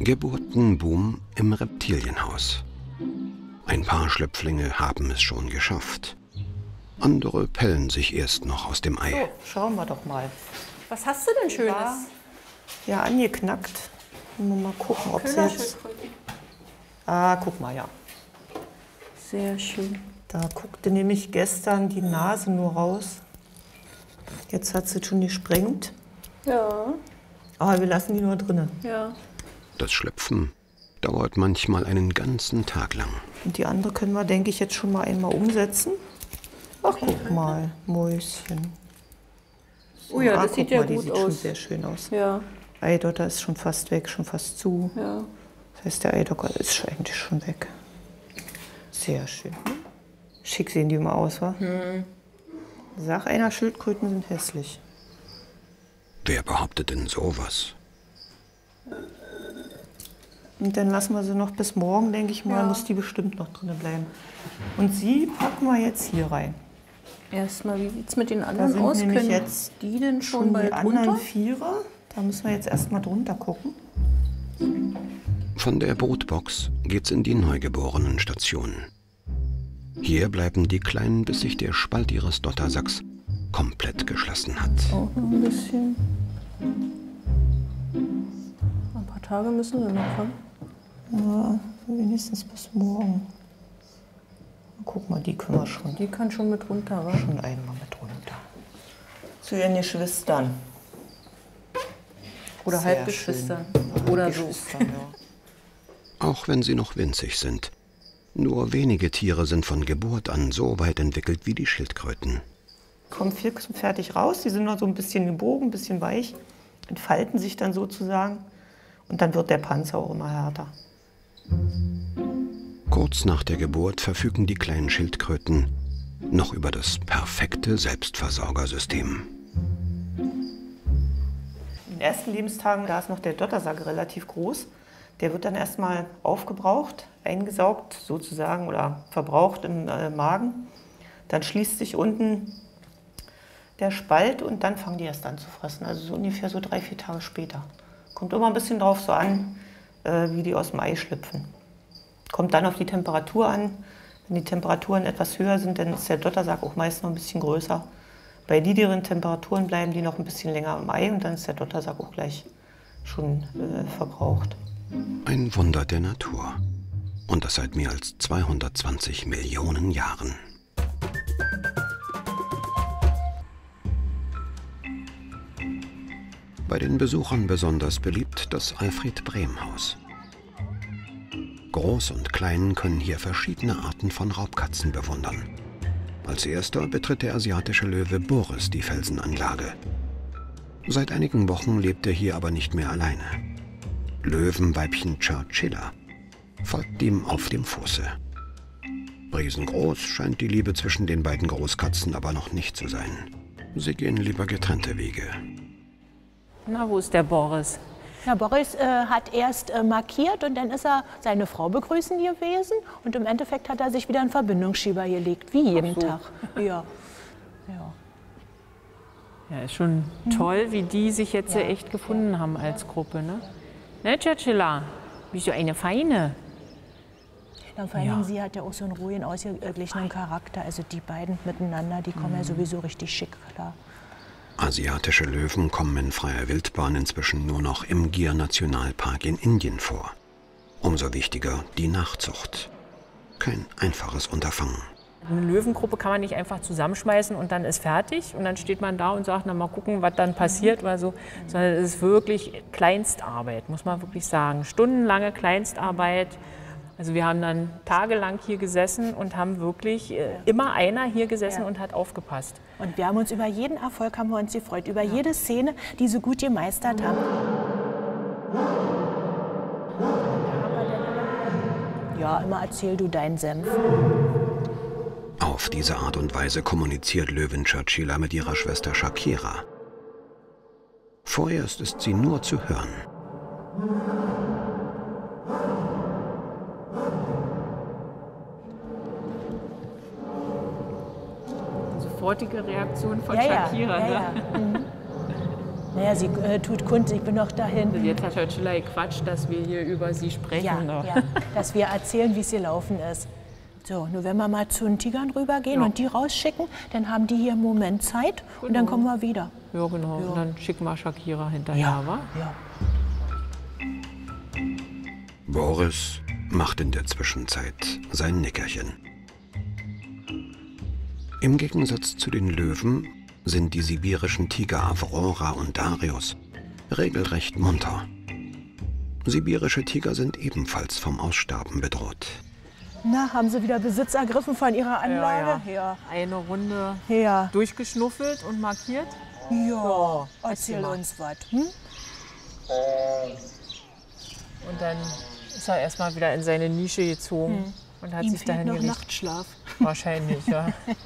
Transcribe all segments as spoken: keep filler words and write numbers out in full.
Geburtenboom im Reptilienhaus. Ein paar Schlüpflinge haben es schon geschafft. Andere pellen sich erst noch aus dem Ei. So, schauen wir doch mal. Was hast du denn Schönes? Ja, ja, angeknackt. Mal gucken, ob sie jetzt... Ah, guck mal, ja. Sehr schön. Da guckte nämlich gestern die Nase nur raus. Jetzt hat sie schon gesprengt. Ja. Aber wir lassen die nur drinnen. Ja. Das Schlüpfen dauert manchmal einen ganzen Tag lang. Und die andere können wir, denke ich, jetzt schon mal einmal umsetzen. Ach, guck mal, Mäuschen. So, Oh ja, ah, das guck sieht ja mal, die gut sieht aus. schon sehr schön aus. Ja. Eidotter ist schon fast weg, schon fast zu. Ja. Das heißt, der Eidotter ist eigentlich schon weg. Sehr schön. Schick sehen die immer aus, wa? Hm. Sag einer, Schildkröten sind hässlich. Wer behauptet denn sowas? Und dann lassen wir sie noch bis morgen, denke ich mal, Ja. muss die bestimmt noch drinnen bleiben. Und sie packen wir jetzt hier rein. Erstmal, wie sieht es mit den Da anderen sind aus? nämlich Können jetzt die denn schon, schon die bald anderen runter? Vierer. Da müssen wir jetzt erstmal drunter gucken. Von der Brutbox geht's in die Neugeborenen-Station. Hier bleiben die Kleinen, bis sich der Spalt ihres Dottersacks komplett geschlossen hat. Auch noch ein bisschen. Ein paar Tage müssen wir noch haben. Ja, wenigstens bis morgen. Guck mal, die können wir schon, Die kann schon mit runter, wa? schon einmal mit runter. Zu ihren Geschwistern. Oder Sehr Halbgeschwister. schön. Oder so. Geschwistern, ja. Auch wenn sie noch winzig sind. Nur wenige Tiere sind von Geburt an so weit entwickelt wie die Schildkröten. Kommen fix und fertig raus. Die sind noch so ein bisschen gebogen, ein bisschen weich, entfalten sich dann sozusagen. Und dann wird der Panzer auch immer härter. Kurz nach der Geburt verfügen die kleinen Schildkröten noch über das perfekte Selbstversorgersystem. In den ersten Lebenstagen, da ist noch der Dottersack relativ groß. Der wird dann erstmal aufgebraucht, eingesaugt sozusagen oder verbraucht im äh, Magen. Dann schließt sich unten der Spalt und dann fangen die erst an zu fressen. Also so ungefähr so drei, vier Tage später. Kommt immer ein bisschen drauf so an, äh, wie die aus dem Ei schlüpfen. Kommt dann auf die Temperatur an. Wenn die Temperaturen etwas höher sind, dann ist der Dottersack auch meist noch ein bisschen größer. Bei niedrigen Temperaturen bleiben die noch ein bisschen länger im Ei und dann ist der Dottersack auch gleich schon äh, verbraucht. Ein Wunder der Natur. Und das seit mehr als zweihundertzwanzig Millionen Jahren. Bei den Besuchern besonders beliebt das Alfred-Brehm-Haus. Groß und Klein können hier verschiedene Arten von Raubkatzen bewundern. Als erster betritt der asiatische Löwe Boris die Felsenanlage. Seit einigen Wochen lebt er hier aber nicht mehr alleine. Löwenweibchen Churchilla folgt ihm auf dem Fuße. Riesengroß scheint die Liebe zwischen den beiden Großkatzen aber noch nicht zu sein. Sie gehen lieber getrennte Wege. Na, wo ist der Boris? Ja, Boris äh, hat erst äh, markiert und dann ist er seine Frau begrüßen gewesen. Und im Endeffekt hat er sich wieder einen Verbindungsschieber gelegt, wie jeden so. Tag. Ja. Ja. Ja, ist schon toll, wie die sich jetzt Ja. echt gefunden haben als Gruppe, ne? Ne, Churchilla? Bist du eine Feine? Ja, vor allem Ja. sie hat ja auch so einen ruhigen, ausgeglichenen Charakter. Also die beiden miteinander, die kommen ja sowieso richtig schick klar. Asiatische Löwen kommen in freier Wildbahn inzwischen nur noch im Gir-Nationalpark in Indien vor. Umso wichtiger die Nachzucht. Kein einfaches Unterfangen. Eine Löwengruppe kann man nicht einfach zusammenschmeißen und dann ist fertig und dann steht man da und sagt, na mal gucken, was dann passiert oder so, sondern es ist wirklich Kleinstarbeit, muss man wirklich sagen. Stundenlange Kleinstarbeit. Also wir haben dann tagelang hier gesessen und haben wirklich äh, immer einer hier gesessen Ja. und hat aufgepasst. Und wir haben uns über jeden Erfolg haben wir uns gefreut, über jede Szene, die sie gut gemeistert haben. Ja, immer erzähl du deinen Senf. Auf diese Art und Weise kommuniziert Löwin Churchilla mit ihrer Schwester Shakira. Vorerst ist sie nur zu hören. Sofortige Reaktion von Ja, ja, Shakira. ja, Ne? ja. Mhm. Naja, sie äh, tut kund, ich bin noch dahin. Jetzt hat Herr Schiller gequatscht, dass wir hier über Sie sprechen. Ja, ne? ja, dass wir erzählen, wie es gelaufen ist. So, nur wenn wir mal zu den Tigern rübergehen Ja. und die rausschicken, dann haben die hier einen Moment Zeit und dann kommen wir wieder. Ja, genau. Ja. Und dann schicken wir Shakira hinterher, wa? Ja. Boris macht in der Zwischenzeit sein Nickerchen. Im Gegensatz zu den Löwen sind die sibirischen Tiger Aurora und Darius regelrecht munter. Sibirische Tiger sind ebenfalls vom Aussterben bedroht. Na, haben Sie wieder Besitz ergriffen von Ihrer Anlage? Ja. Eine Runde Ja. Ja. durchgeschnuffelt und markiert. Ja. erzähl Erzähl mal. uns was. Hm? Und dann ist er erstmal wieder in seine Nische gezogen und hat Ihm sich fehlt dahin noch gelegt. Nachtschlaf. Wahrscheinlich, ja.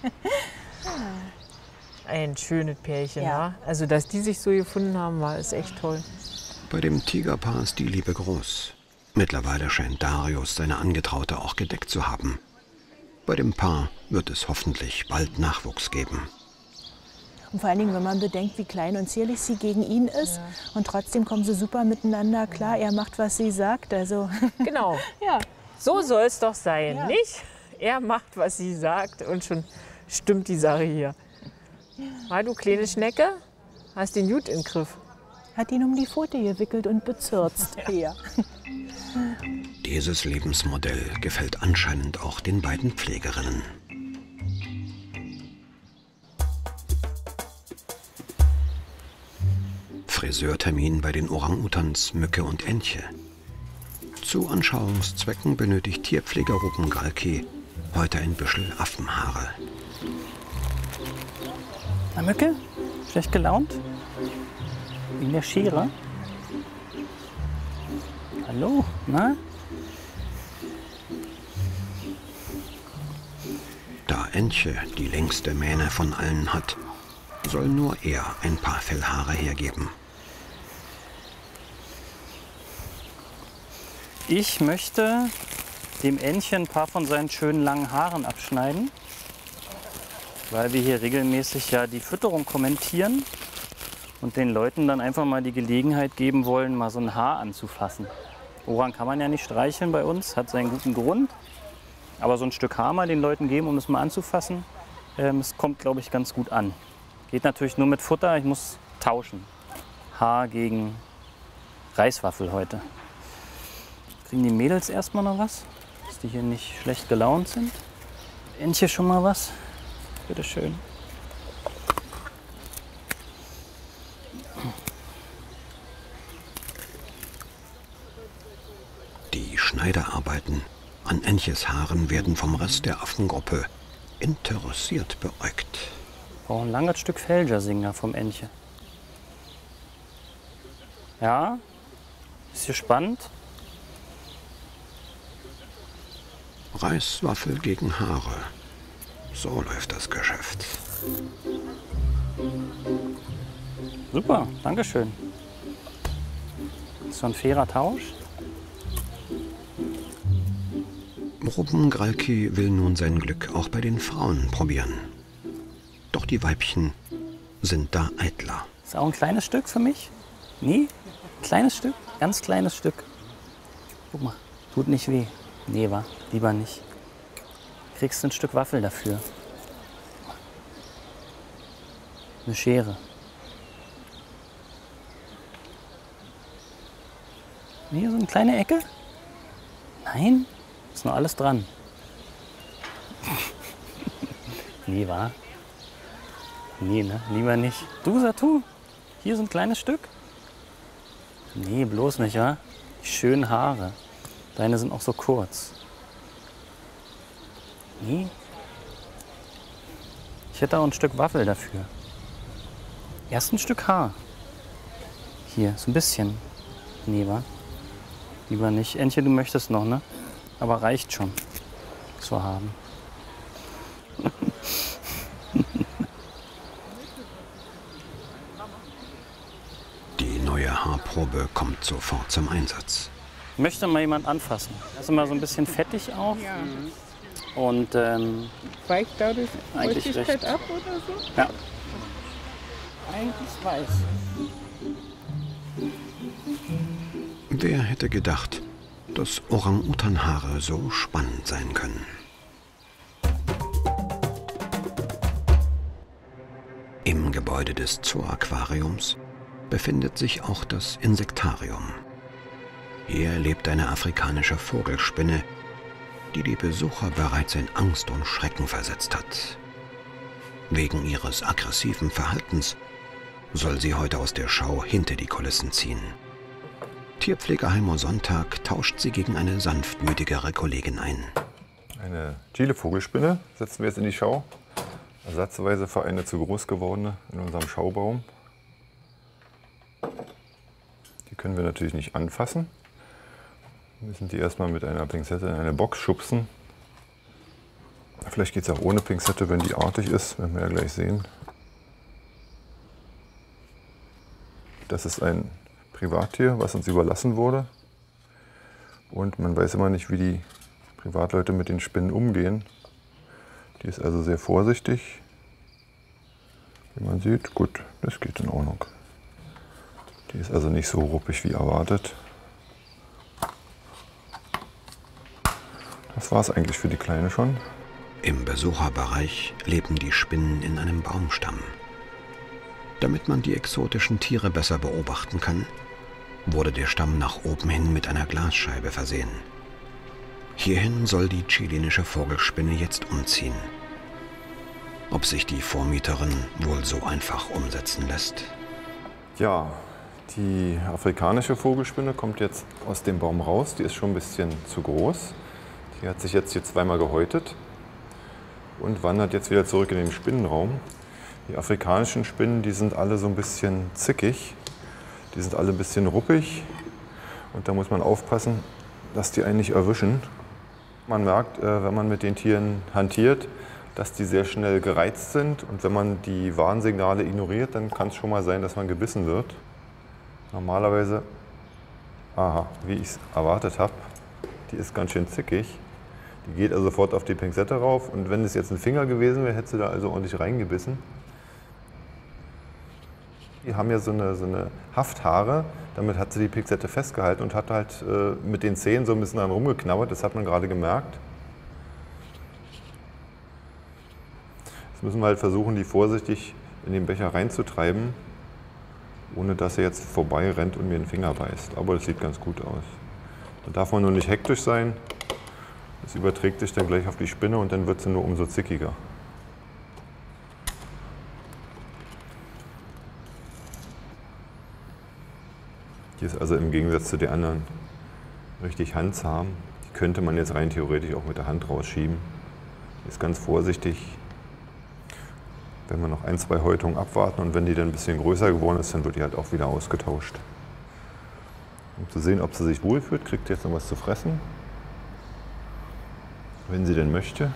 Ein schönes Pärchen, Ja. ja. Also, dass die sich so gefunden haben, war ist echt toll. Bei dem Tigerpaar ist die Liebe groß. Mittlerweile scheint Darius seine Angetraute auch gedeckt zu haben. Bei dem Paar wird es hoffentlich bald Nachwuchs geben. Und vor allen Dingen, wenn man bedenkt, wie klein und zierlich sie gegen ihn ist. Und trotzdem kommen sie super miteinander klar. Er macht, was sie sagt. Also, Genau. ja. So soll es doch sein, Ja. nicht? Er macht, was sie sagt und schon stimmt die Sache hier. Weil du kleine Schnecke, hast den gut im Griff. Hat ihn um die Pfote gewickelt und bezürzt. Ja. Dieses Lebensmodell gefällt anscheinend auch den beiden Pflegerinnen. Friseurtermin bei den Orang-Utans Mücke und Entche. Zu Anschauungszwecken benötigt Tierpfleger Ruben Galki heute ein Büschel Affenhaare. Na, Mücke? Schlecht gelaunt? Wegen der Schere? Hallo, na? Da Entche die längste Mähne von allen hat, soll nur er ein paar Fellhaare hergeben. Ich möchte dem Entchen ein paar von seinen schönen langen Haaren abschneiden, weil wir hier regelmäßig ja die Fütterung kommentieren und den Leuten dann einfach mal die Gelegenheit geben wollen, mal so ein Haar anzufassen. Orang kann man ja nicht streicheln bei uns, hat seinen guten Grund. Aber so ein Stück Haar mal den Leuten geben, um es mal anzufassen, ähm, es kommt, glaube ich, ganz gut an. Geht natürlich nur mit Futter, ich muss tauschen. Haar gegen Reiswaffel heute. Kriegen die Mädels erstmal noch was, dass die hier nicht schlecht gelaunt sind. Entche schon mal was? Bitte schön. Die Schneiderarbeiten an Entches Haaren werden vom Rest der Affengruppe interessiert beäugt. Brauche ein langes Stück Felgersinger vom Entche. Ja, ist hier spannend. Reiswaffel gegen Haare. So läuft das Geschäft. Super, dankeschön. Ist so ein fairer Tausch. Ruben Gralki will nun sein Glück auch bei den Frauen probieren. Doch die Weibchen sind da eitler. Ist auch ein kleines Stück für mich? Nee? Kleines Stück? Ganz kleines Stück. Guck mal, tut nicht weh. Nee, wa? Lieber nicht. Kriegst ein Stück Waffel dafür. Eine Schere. Hier so eine kleine Ecke? Nein? Ist noch alles dran. Nee, wa? Nee, ne? Lieber nicht. Du, Satu, hier so ein kleines Stück? Nee, bloß nicht, wa? Die schönen Haare. Deine sind auch so kurz. Nee. Ich hätte auch ein Stück Waffel dafür. Erst ein Stück Haar. Hier, so ein bisschen. Nee, wa? Lieber nicht. Entche, du möchtest noch, ne? Aber reicht schon zu haben. Die neue Haarprobe kommt sofort zum Einsatz. Möchte mal jemand anfassen? Das ist immer so ein bisschen fettig auch. Ja. Und ähm, Weicht dadurch Eigentlich Feuchtigkeit recht. ab oder so? ja, Eigentlich weiß. Wer hätte gedacht, dass Orang-Utan-Haare so spannend sein können? Im Gebäude des Zoo-Aquariums befindet sich auch das Insektarium. Hier lebt eine afrikanische Vogelspinne, die die Besucher bereits in Angst und Schrecken versetzt hat. Wegen ihres aggressiven Verhaltens soll sie heute aus der Schau hinter die Kulissen ziehen. Tierpfleger Heimo Sonntag tauscht sie gegen eine sanftmütigere Kollegin ein. Eine Chile-Vogelspinne setzen wir jetzt in die Schau. Ersatzweise für eine zu groß gewordene in unserem Schaubaum. Die können wir natürlich nicht anfassen. Wir müssen die erstmal mit einer Pinzette in eine Box schubsen. Vielleicht geht es auch ohne Pinzette, wenn die artig ist, werden wir ja gleich sehen. Das ist ein Privattier, was uns überlassen wurde. Und man weiß immer nicht, wie die Privatleute mit den Spinnen umgehen. Die ist also sehr vorsichtig. Wie man sieht, gut, das geht in Ordnung. Die ist also nicht so ruppig wie erwartet. Das war es eigentlich für die Kleine schon. Im Besucherbereich leben die Spinnen in einem Baumstamm. Damit man die exotischen Tiere besser beobachten kann, wurde der Stamm nach oben hin mit einer Glasscheibe versehen. Hierhin soll die chilenische Vogelspinne jetzt umziehen. Ob sich die Vormieterin wohl so einfach umsetzen lässt? Ja, die afrikanische Vogelspinne kommt jetzt aus dem Baum raus. Die ist schon ein bisschen zu groß. Die hat sich jetzt hier zweimal gehäutet und wandert jetzt wieder zurück in den Spinnenraum. Die afrikanischen Spinnen, die sind alle so ein bisschen zickig. Die sind alle ein bisschen ruppig und da muss man aufpassen, dass die einen nicht erwischen. Man merkt, wenn man mit den Tieren hantiert, dass die sehr schnell gereizt sind und wenn man die Warnsignale ignoriert, dann kann es schon mal sein, dass man gebissen wird. Normalerweise, aha, wie ich es erwartet habe, die ist ganz schön zickig. Die geht also sofort auf die Pinzette rauf und wenn es jetzt ein Finger gewesen wäre, hätte sie da also ordentlich reingebissen. Die haben ja so eine, so eine Hafthaare, damit hat sie die Pinzette festgehalten und hat halt äh, mit den Zähnen so ein bisschen dran rumgeknabbert, das hat man gerade gemerkt. Jetzt müssen wir halt versuchen, die vorsichtig in den Becher reinzutreiben, ohne dass er jetzt vorbei rennt und mir den Finger beißt. Aber das sieht ganz gut aus. Da darf man nur nicht hektisch sein, das überträgt sich dann gleich auf die Spinne und dann wird sie nur umso zickiger. Die ist also im Gegensatz zu den anderen richtig handzahm. Die könnte man jetzt rein theoretisch auch mit der Hand rausschieben. Die ist ganz vorsichtig. Wenn wir noch ein, zwei Häutungen abwarten und wenn die dann ein bisschen größer geworden ist, dann wird die halt auch wieder ausgetauscht. Um zu sehen, ob sie sich wohlfühlt, kriegt sie jetzt noch was zu fressen. Wenn sie denn möchte.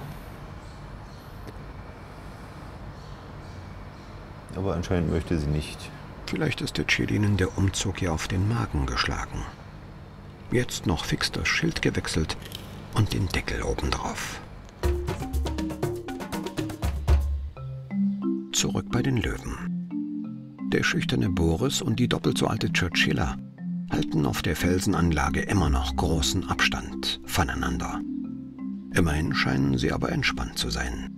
Aber anscheinend möchte sie nicht. Vielleicht ist der Chilinin der Umzug ja auf den Magen geschlagen. Jetzt noch fix das Schild gewechselt und den Deckel obendrauf. Zurück bei den Löwen. Der schüchterne Boris und die doppelt so alte Churchilla halten auf der Felsenanlage immer noch großen Abstand voneinander. Immerhin scheinen sie aber entspannt zu sein.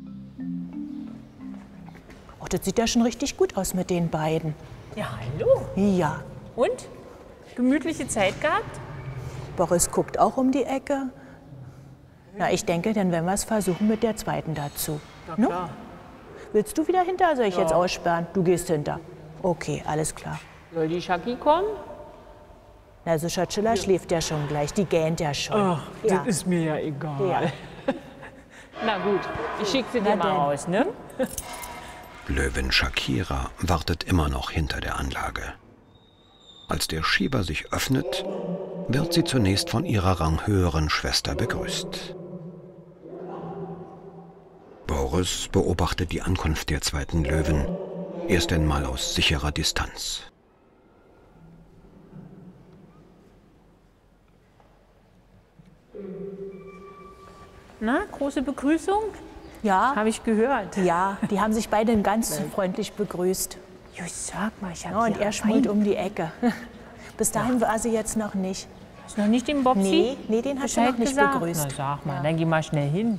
Oh, das sieht ja schon richtig gut aus mit den beiden. Ja, hallo. Ja. Und? Gemütliche Zeit gehabt? Boris guckt auch um die Ecke. Na, ich denke, dann werden wir es versuchen mit der zweiten dazu. Ja, no? klar. Willst du wieder hinter? Soll ich Ja. jetzt aussperren? Du gehst hinter. Okay, alles klar. Soll die Schaki kommen? Na, so Churchilla schläft ja schon gleich. Die gähnt ja schon. Ach, ja. das ist mir ja egal. Ja. Na gut, ich schicke sie Na dir mal denn. raus, ne? Löwin Shakira wartet immer noch hinter der Anlage. Als der Schieber sich öffnet, wird sie zunächst von ihrer ranghöheren Schwester begrüßt. Boris beobachtet die Ankunft der zweiten Löwin erst einmal aus sicherer Distanz. Na, große Begrüßung? Ja, Habe ich gehört. ja, die haben sich beide ganz freundlich begrüßt. Just sag mal, ich hab Ja, und hier er schmult Wein. um die Ecke. Bis dahin war sie jetzt noch nicht. Hast du noch nicht den Bobsi? Nee, nee, den hat sie noch nicht gesagt? begrüßt. Na, sag mal, Ja. dann geh mal schnell hin.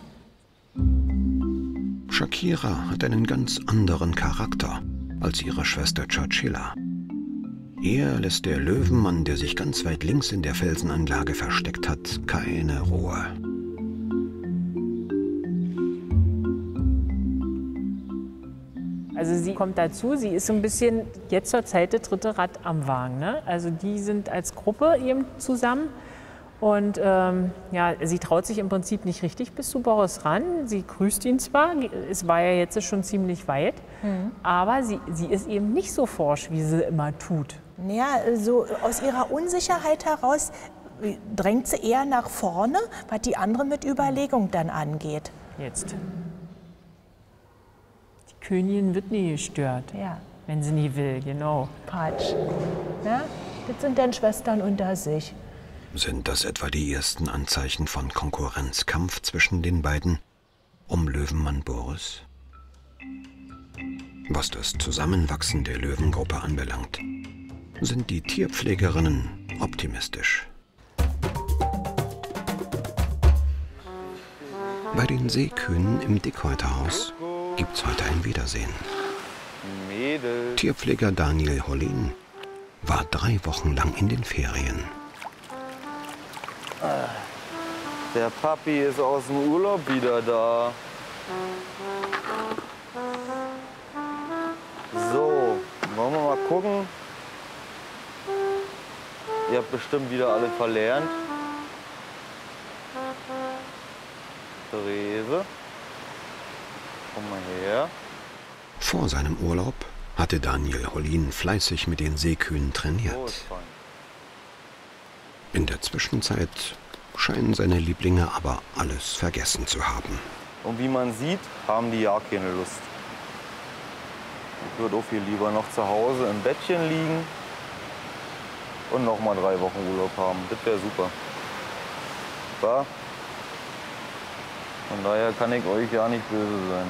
Shakira hat einen ganz anderen Charakter als ihre Schwester Churchilla. Er lässt der Löwenmann, der sich ganz weit links in der Felsenanlage versteckt hat, keine Ruhe. Also sie kommt dazu, sie ist so ein bisschen jetzt zur Zeit das dritte Rad am Wagen. Ne? Also die sind als Gruppe eben zusammen. Und ähm, ja, sie traut sich im Prinzip nicht richtig bis zu Boris ran. Sie grüßt ihn zwar, es war ja jetzt schon ziemlich weit, mhm. aber sie, sie ist eben nicht so forsch, wie sie immer tut. Ja, so aus ihrer Unsicherheit heraus drängt sie eher nach vorne, was die andere mit Überlegung dann angeht. Jetzt. Die Königin wird nie gestört, Ja. wenn sie nie will, genau. Patsch. Ja, das sind dann Schwestern unter sich. Sind das etwa die ersten Anzeichen von Konkurrenzkampf zwischen den beiden um Löwenmann Boris? Was das Zusammenwachsen der Löwengruppe anbelangt, sind die Tierpflegerinnen optimistisch. Bei den Seekühen im Dickhäuterhaus gibt's heute ein Wiedersehen. Mädel. Tierpfleger Daniel Hollin war drei Wochen lang in den Ferien. Der Papi ist aus dem Urlaub wieder da. So, wollen wir mal gucken. Ihr habt bestimmt wieder alle verlernt. Therese, komm mal her. Vor seinem Urlaub hatte Daniel Hollin fleißig mit den Seekühen So trainiert. ist fein. In der Zwischenzeit scheinen seine Lieblinge aber alles vergessen zu haben. Und wie man sieht, haben die ja keine Lust. Ich würde auch viel lieber noch zu Hause im Bettchen liegen und noch mal drei Wochen Urlaub haben. Das wäre super. Ja? Von daher kann ich euch ja nicht böse sein.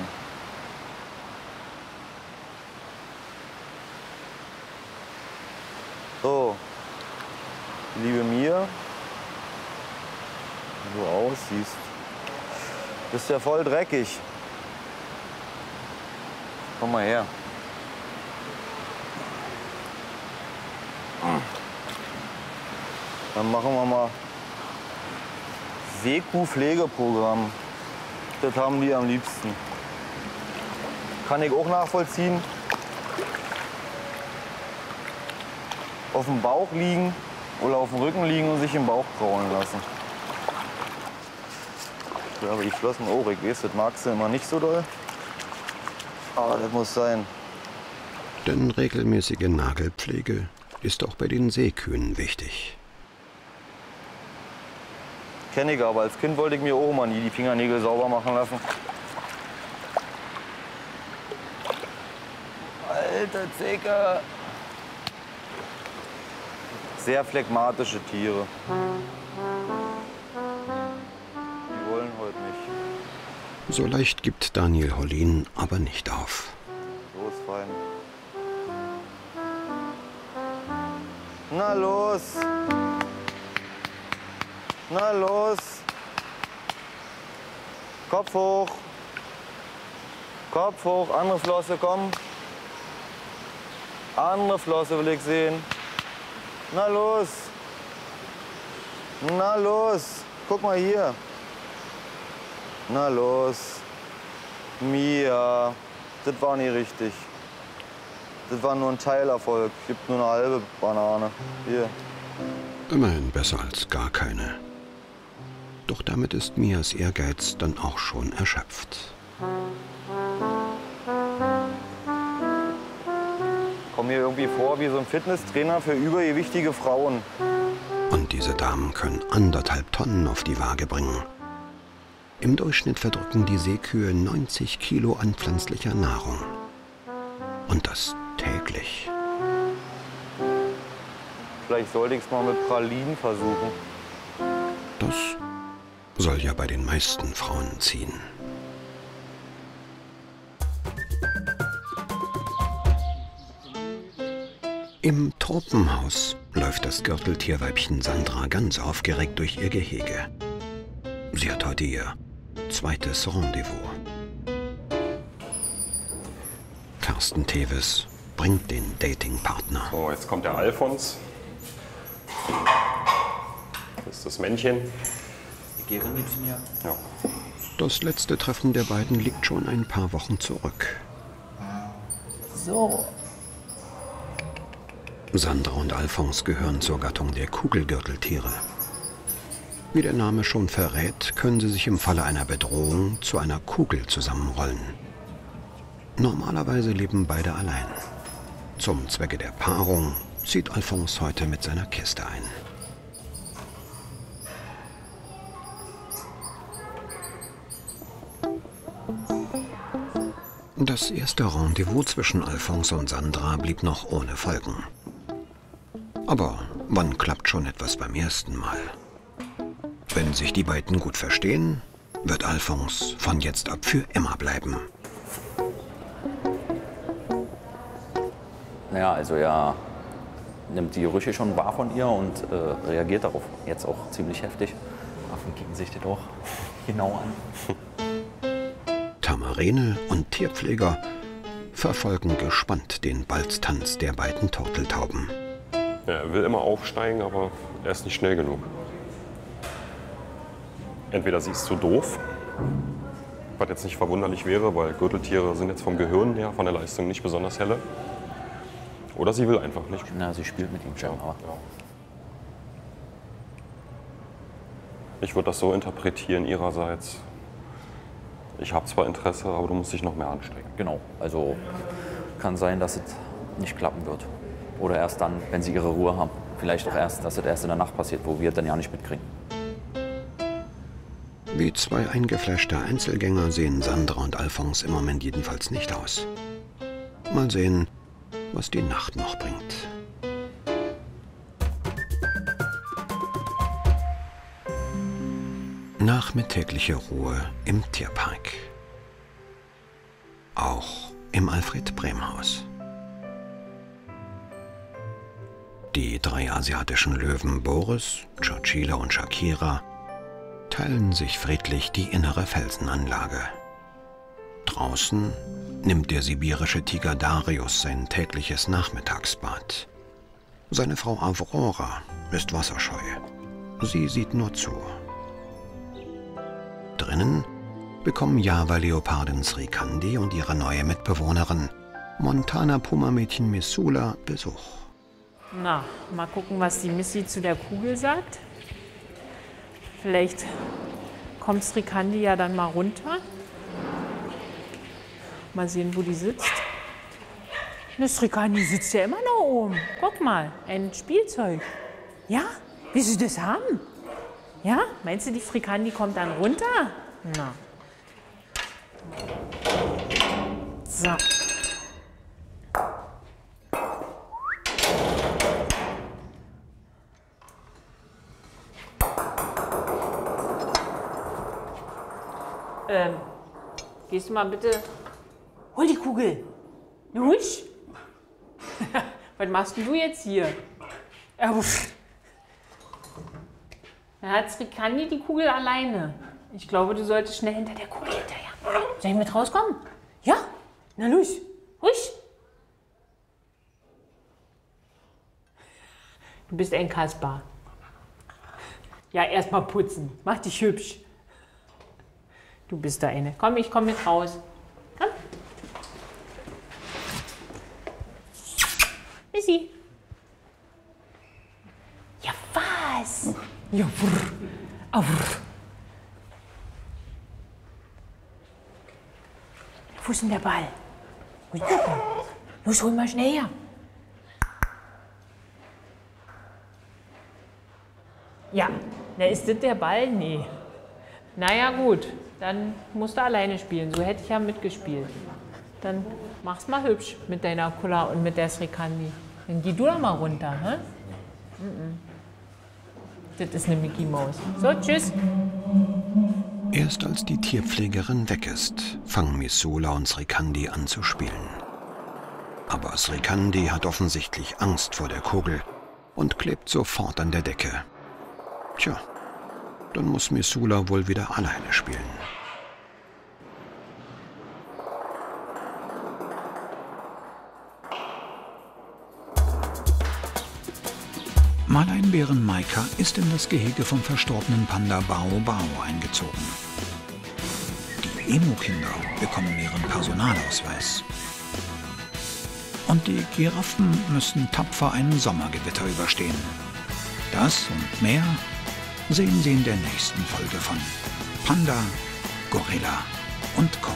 So, liebe Mia, wie du aussiehst, bist ja voll dreckig. Komm mal her. Dann machen wir mal Seekuh-Pflegeprogramm. Das haben die am liebsten. Kann ich auch nachvollziehen. Auf dem Bauch liegen oder auf dem Rücken liegen und sich im Bauch kraulen lassen. Ja, aber die Flossen, oh, ich weiß, das magst du immer nicht so doll. Aber das muss sein. Denn regelmäßige Nagelpflege ist auch bei den Seekühen wichtig. Kenne ich, aber als Kind wollte ich mir auch immer nie die Fingernägel sauber machen lassen. Alter Zeker. Sehr phlegmatische Tiere. Die wollen heute nicht. So leicht gibt Daniel Hollin aber nicht auf. So ist fein. Na los! Na los! Kopf hoch! Kopf hoch, andere Flosse, komm! Andere Flosse will ich sehen. Na los! Na los! Guck mal hier! Na los! Mia! Das war nie richtig. Das war nur ein Teilerfolg. Gibt nur eine halbe Banane. Hier. Immerhin besser als gar keine. Doch damit ist Mias Ehrgeiz dann auch schon erschöpft. Komm mir irgendwie vor wie so ein Fitnesstrainer für übergewichtige Frauen. Und diese Damen können anderthalb Tonnen auf die Waage bringen. Im Durchschnitt verdrücken die Seekühe neunzig Kilo an pflanzlicher Nahrung. Und das täglich. Vielleicht sollte ich es mal mit Pralinen versuchen. Das soll ja bei den meisten Frauen ziehen. Tropenhaus läuft das Gürteltierweibchen Sandra ganz aufgeregt durch ihr Gehege. Sie hat heute ihr zweites Rendezvous. Carsten Teves bringt den Datingpartner. So, jetzt kommt der Alfons. Das ist das Männchen. Die Gerin gibt's mir. Ja. Das letzte Treffen der beiden liegt schon ein paar Wochen zurück. So. Sandra und Alfons gehören zur Gattung der Kugelgürteltiere. Wie der Name schon verrät, können sie sich im Falle einer Bedrohung zu einer Kugel zusammenrollen. Normalerweise leben beide allein. Zum Zwecke der Paarung zieht Alfons heute mit seiner Kiste ein. Das erste Rendezvous zwischen Alfons und Sandra blieb noch ohne Folgen. Aber wann klappt schon etwas beim ersten Mal? Wenn sich die beiden gut verstehen, wird Alfons von jetzt ab für immer bleiben. Naja, also er nimmt die Gerüche schon wahr von ihr und äh, reagiert darauf jetzt auch ziemlich heftig. Affen kicken sich das auch genau an. Tamarene und Tierpfleger verfolgen gespannt den Balztanz der beiden Turteltauben. Ja, er will immer aufsteigen, aber er ist nicht schnell genug. Entweder sie ist zu doof, was jetzt nicht verwunderlich wäre, weil Gürteltiere sind jetzt vom Gehirn her, von der Leistung nicht besonders helle. Oder sie will einfach nicht. Na, sie spielt mit ihm scheinbar. Ja. Ich würde das so interpretieren ihrerseits. Ich habe zwar Interesse, aber du musst dich noch mehr anstrengen. Genau, also kann sein, dass es nicht klappen wird. Oder erst dann, wenn sie ihre Ruhe haben. Vielleicht auch erst, dass es erst in der Nacht passiert, wo wir es dann ja nicht mitkriegen. Wie zwei eingefleischte Einzelgänger sehen Sandra und Alfons im Moment jedenfalls nicht aus. Mal sehen, was die Nacht noch bringt. Nachmittägliche Ruhe im Tierpark. Auch im Alfred-Brehm-Haus. Die drei asiatischen Löwen Boris, Churchila und Shakira teilen sich friedlich die innere Felsenanlage. Draußen nimmt der sibirische Tiger Darius sein tägliches Nachmittagsbad. Seine Frau Aurora ist wasserscheu. Sie sieht nur zu. Drinnen bekommen Java-Leopardin Srikandi und ihre neue Mitbewohnerin Montana-Puma-Mädchen Missoula Besuch. Na, mal gucken, was die Missy zu der Kugel sagt. Vielleicht kommt Srikandi ja dann mal runter. Mal sehen, wo die sitzt. Ne, Srikandi sitzt ja immer noch oben. Guck mal, ein Spielzeug. Ja? Willst du das haben? Ja? Meinst du, die Srikandi kommt dann runter? Na. So. Ähm, gehst du mal bitte... Hol die Kugel. Nusch? Was machst denn du jetzt hier? Ja, dann hat Srikandi die Kugel alleine. Ich glaube, du solltest schnell hinter der Kugel hinterher. Soll ich mit rauskommen? Ja? Na los. Ruhig. Du bist ein Kasper. Ja, erst mal putzen. Mach dich hübsch. Du bist da eine. Komm, ich komm mit raus. Komm. Missy. Ja, was? Ja, brr. Ah, brr. Wo ist denn der Ball? Wo ist der Ball? Los, hol mal schnell her. Ja, na, ist das der Ball? Nee. Naja, gut, dann musst du alleine spielen. So hätte ich ja mitgespielt. Dann mach's mal hübsch mit deiner Kulla und mit der Srikandi. Dann geh du doch mal runter, hä? Mm-mm. Das ist eine Mickey Maus. So, tschüss. Erst als die Tierpflegerin weg ist, fangen Missoula und Srikandi an zu spielen. Aber Srikandi hat offensichtlich Angst vor der Kugel und klebt sofort an der Decke. Tja, dann muss Missoula wohl wieder alleine spielen. Maleinbären Maika ist in das Gehege vom verstorbenen Panda Bao Bao eingezogen. Die Emu-Kinder bekommen ihren Personalausweis. Und die Giraffen müssen tapfer ein Sommergewitter überstehen. Das und mehr sehen Sie in der nächsten Folge von Panda, Gorilla und Co.